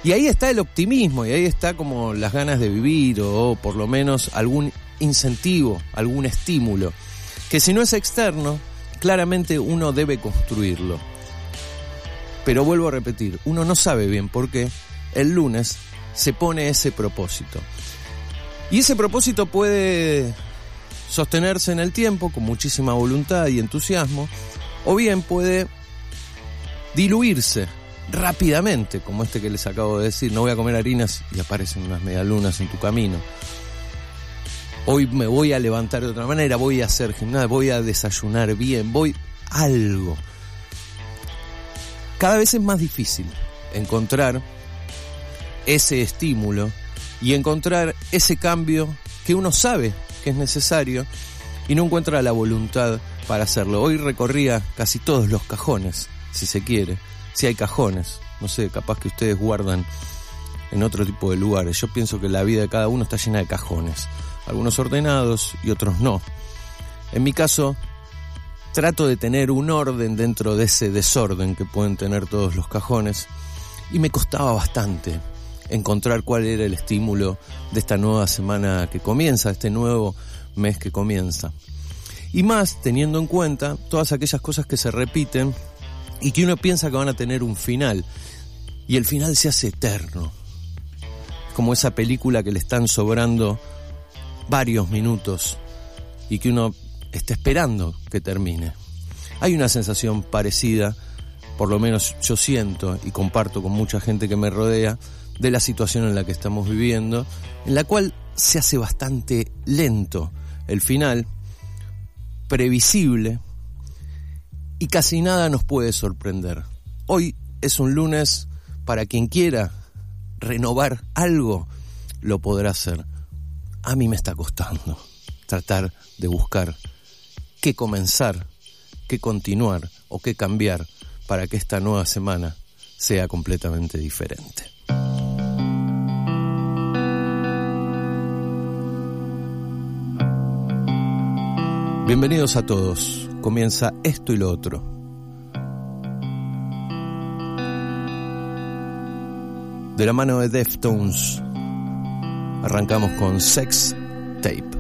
Y ahí está el optimismo, y ahí está como las ganas de vivir, o por lo menos algún incentivo, algún estímulo, que si no es externo, claramente uno debe construirlo. Pero vuelvo a repetir, uno no sabe bien por qué el lunes se pone ese propósito. Y ese propósito puede sostenerse en el tiempo con muchísima voluntad y entusiasmo, o bien puede diluirse rápidamente, como este que les acabo de decir: no voy a comer harinas y aparecen unas medialunas en tu camino. Hoy me voy a levantar de otra manera, voy a hacer gimnasia, voy a desayunar bien, voy algo. Cada vez es más difícil encontrar ese estímulo y encontrar ese cambio que uno sabe que es necesario y no encuentra la voluntad para hacerlo. Hoy recorría casi todos los cajones, si se quiere. Si hay cajones, no sé, capaz que ustedes guardan en otro tipo de lugares. Yo pienso que la vida de cada uno está llena de cajones, algunos ordenados y otros no. En mi caso, trato de tener un orden dentro de ese desorden que pueden tener todos los cajones, y me costaba bastante encontrar cuál era el estímulo de esta nueva semana que comienza, este nuevo mes que comienza. Y más teniendo en cuenta todas aquellas cosas que se repiten y que uno piensa que van a tener un final, y el final se hace eterno, como esa película que le están sobrando varios minutos y que uno está esperando que termine. Hay una sensación parecida, por lo menos yo siento y comparto con mucha gente que me rodea, de la situación en la que estamos viviendo, en la cual se hace bastante lento el final, previsible, y casi nada nos puede sorprender. Hoy es un lunes para quien quiera renovar algo, lo podrá hacer. A mí me está costando tratar de buscar qué comenzar, qué continuar o qué cambiar para que esta nueva semana sea completamente diferente. Bienvenidos a todos. Comienza Esto y lo Otro. De la mano de Deftones, arrancamos con Sex Tape.